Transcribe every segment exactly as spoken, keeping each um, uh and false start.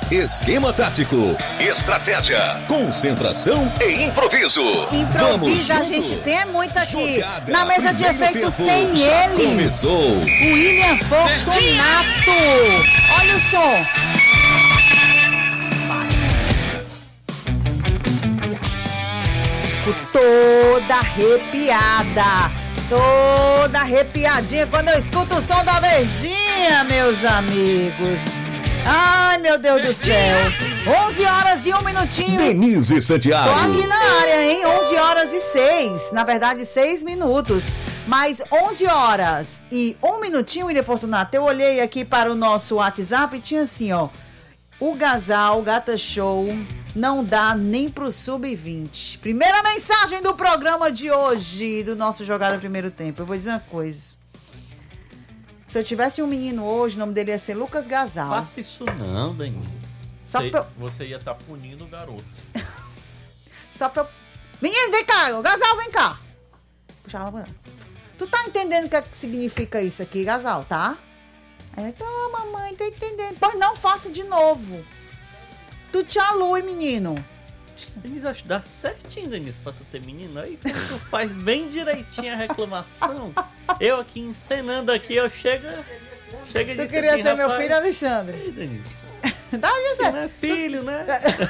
Esquema tático, estratégia, concentração e improviso. Improviso a gente tem muito aqui. Jogada, Na mesa de primeiro efeitos tempo, tem já ele. Começou. O William Fortunato. Olha o som. Fico toda arrepiada. Toda arrepiadinha quando eu escuto o som da Verdinha, meus amigos. Ai, meu Deus do céu. onze horas e um minutinho. Denise Santiago. Tô aqui na área, hein? onze horas e seis. Na verdade, seis minutos. Mas onze horas e um minutinho, William Fortunato. Eu olhei aqui para o nosso WhatsApp e tinha assim, ó. O Gasal Gata Show não dá nem pro sub vinte. Primeira mensagem do programa de hoje, do nosso Jogada Primeiro Tempo. Eu vou dizer uma coisa. Se eu tivesse um menino hoje, o nome dele ia ser Lucas Gasal. Faça isso não, Denise. Só Você, pra eu... você ia estar tá punindo o garoto. Só pra eu... Menino, vem cá, Gasal, vem cá. Puxa ela pra... Tu tá entendendo o que, é que significa isso aqui, Gasal, tá? Aí, então, mamãe, tô entendendo. Pois não faça de novo. Tu te alui, menino. Denise, acho que dá certinho, Denise, pra tu ter menino. Aí tu faz bem direitinho a reclamação. Eu aqui encenando aqui, eu chego... chego Tu disso queria assim, ser meu rapaz, filho, Alexandre? Ei, Denise. Dá, Você não é filho, né?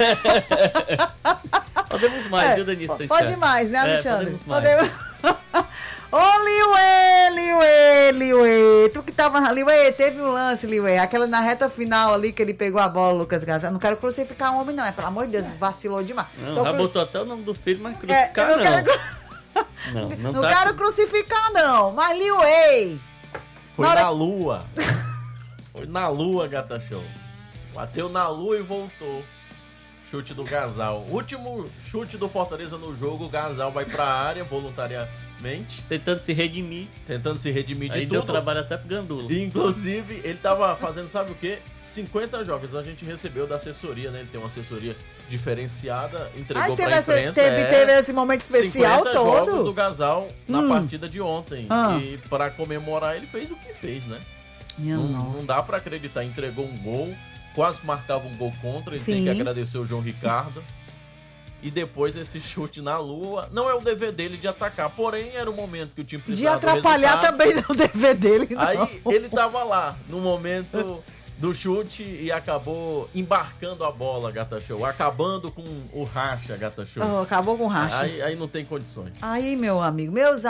Podemos mais, É, viu, Denise? pode Santiago? mais, né, Alexandre? É, podemos mais. Podemos... Ô, Liuê, Liuê, Liuê. Tu que tava... Liuê, teve um lance, Liuê. Aquela na reta final ali que ele pegou a bola, Lucas Gasal. Não quero crucificar um homem, não. É, pelo amor de Deus, vacilou demais. Não, Então, já cru... botou até o nome do filho, mas é, crucificar eu não. não. Quero... Não, não, não tá quero crucificar, não. Mas, Liuê... Foi Na hora- na lua. Foi na lua, Gata Show. Bateu na lua e voltou. Chute do Gasal. Último chute do Fortaleza no jogo. O Gasal vai pra área voluntariamente, Tentando se redimir. tentando se redimir de Aí deu tudo. trabalho até pro Gandula. E, inclusive, ele tava fazendo, sabe o quê? cinquenta jogos. A gente recebeu da assessoria, né? Ele tem uma assessoria diferenciada, entregou Ai, teve, pra esse, imprensa. teve, é, teve esse momento especial cinquenta jogos do todo. Gasal na Hum. partida de ontem. Ah. E pra comemorar, ele fez o que fez, né? Minha Não, nossa. não dá pra acreditar. Entregou um gol, quase marcava um gol contra. Ele tem Sim. que agradecer o João Ricardo. E depois esse chute na lua. Não é o dever dele de atacar, porém era o momento que o time De precisava do atrapalhar resultado. também não deve dele, não. Aí ele tava lá no momento do chute e acabou embarcando a bola, Gata Show. Acabando com o racha, Gata Show. Oh, acabou com o racha. Aí, aí não tem condições. Aí, meu amigo, meus